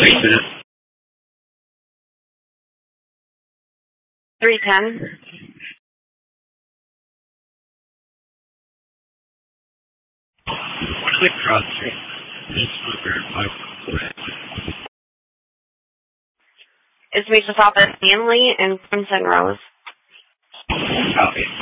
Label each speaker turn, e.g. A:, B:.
A: $310.
B: Click cross street.
A: Is we just off at Stanley and Crimson Rose.
B: Copy.